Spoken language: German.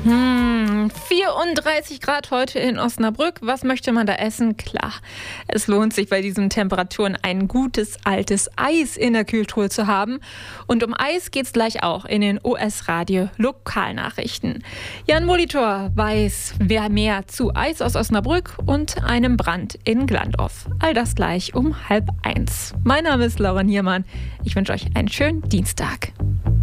34 Grad heute in Osnabrück. Was möchte man da essen? Klar, es lohnt sich bei diesen Temperaturen ein gutes altes Eis in der Kühltruhe zu haben. Und um Eis geht's gleich auch in den OS-Radio Lokalnachrichten. Jan Molitor weiß mehr zu Eis aus Osnabrück und einem Brand in Glandorf. All das gleich um 12:30. Mein Name ist Laura Niermann. Ich wünsche euch einen schönen Dienstag.